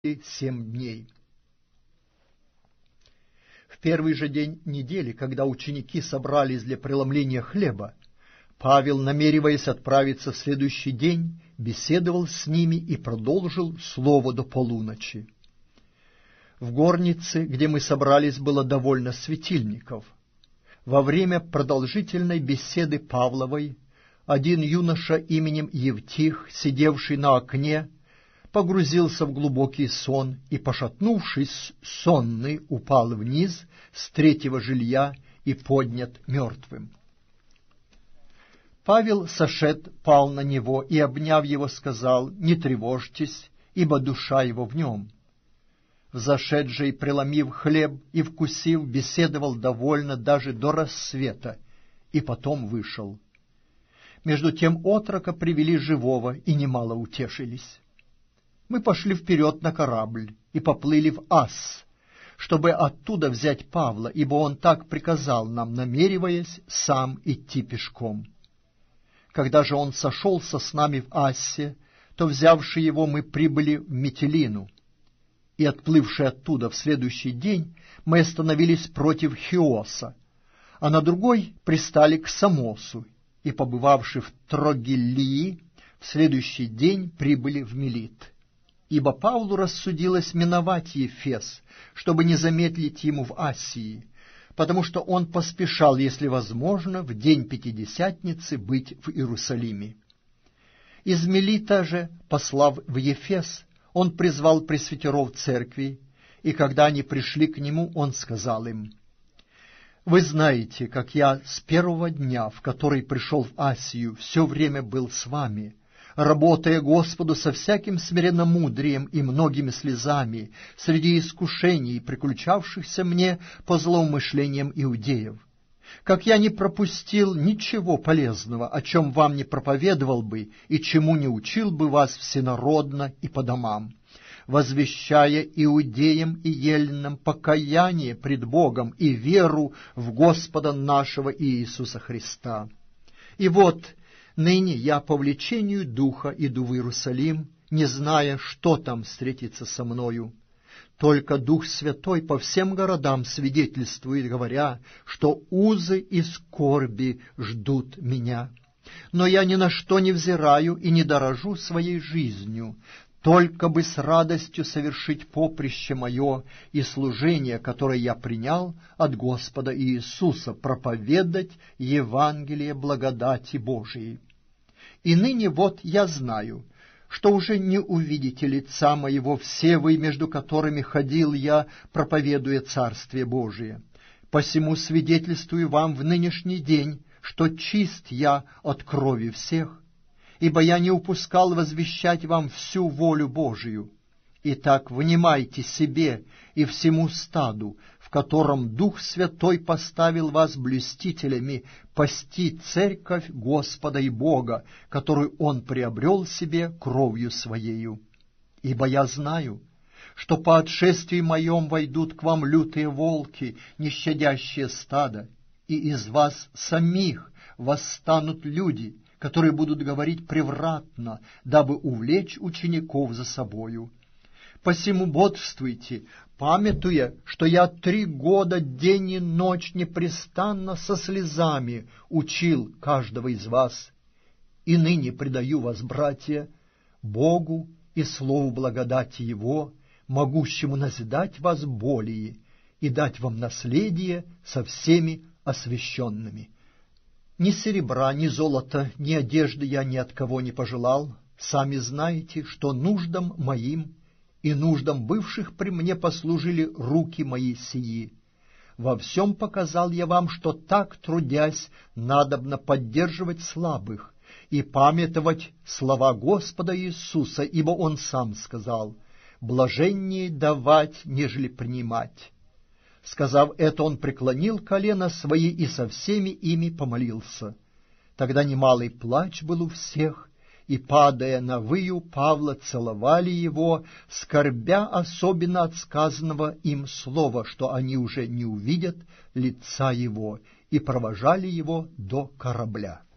7 дней. В первый же день недели, когда ученики собрались для преломления хлеба, Павел, намереваясь отправиться в следующий день, беседовал с ними и продолжил слово до полуночи. В горнице, где мы собрались, было довольно светильников. Во время продолжительной беседы Павловой один юноша именем Евтих, сидевший на окне, погрузился в глубокий сон и, пошатнувшись, сонный, упал вниз с 3-го жилья и поднят мертвым. Павел, сошед, пал на него и, обняв его, сказал: «Не тревожьтесь, ибо душа его в нем». Взошедший, преломив хлеб и вкусив, беседовал довольно даже до рассвета, и потом вышел. Между тем отрока привели живого, и немало утешились. Мы пошли вперед на корабль и поплыли в Ас, чтобы оттуда взять Павла, ибо он так приказал нам, намереваясь сам идти пешком. Когда же он сошелся с нами в Ассе, то, взявши его, мы прибыли в Митилину, и, отплывши оттуда в следующий день, мы остановились против Хиоса, а на другой пристали к Самосу, и, побывавши в Трогилии, в следующий день прибыли в Милит. Ибо Павлу рассудилось миновать Ефес, чтобы не замедлить ему в Асии, потому что он поспешал, если возможно, в день Пятидесятницы быть в Иерусалиме. Из Милита же, послав в Ефес, он призвал пресвитеров церкви, и когда они пришли к нему, он сказал им: «Вы знаете, как я с первого дня, в который пришел в Асию, все время был с вами, работая Господу со всяким смиренномудрием и многими слезами среди искушений, приключавшихся мне по злоумышлениям иудеев. Как я не пропустил ничего полезного, о чем вам не проповедовал бы и чему не учил бы вас всенародно и по домам, возвещая иудеям и еленам покаяние пред Богом и веру в Господа нашего Иисуса Христа. И вот ныне я по влечению Духа иду в Иерусалим, не зная, что там встретится со мною. Только Дух Святой по всем городам свидетельствует, говоря, что узы и скорби ждут меня. Но я ни на что не взираю и не дорожу своей жизнью, только бы с радостью совершить поприще мое и служение, которое я принял от Господа Иисуса, проповедать Евангелие благодати Божией. И ныне вот я знаю, что уже не увидите лица моего все вы, между которыми ходил я, проповедуя Царствие Божие. Посему свидетельствую вам в нынешний день, что чист я от крови всех, ибо я не упускал возвещать вам всю волю Божию. Итак, внимайте себе и всему стаду, в котором Дух Святой поставил вас блюстителями, пасти церковь Господа и Бога, которую Он приобрел себе кровью Своею. Ибо я знаю, что по отшествии моем войдут к вам лютые волки, не щадящие стада, и из вас самих восстанут люди, которые будут говорить превратно, дабы увлечь учеников за собою. Посему бодрствуйте, памятуя, что я 3 года день и ночь непрестанно со слезами учил каждого из вас. И ныне предаю вас, братья, Богу и слову благодати Его, могущему назидать вас более и дать вам наследие со всеми освященными. Ни серебра, ни золота, ни одежды я ни от кого не пожелал. Сами знаете, что нуждам моим и нуждам бывших при мне послужили руки мои сии. Во всем показал я вам, что так, трудясь, надобно поддерживать слабых и памятовать слова Господа Иисуса, ибо Он сам сказал: «Блаженнее давать, нежели принимать». Сказав это, он преклонил колено свои и со всеми ими помолился. Тогда немалый плач был у всех, и, падая на выю, Павла целовали его, скорбя особенно от сказанного им слова, что они уже не увидят лица его, и провожали его до корабля.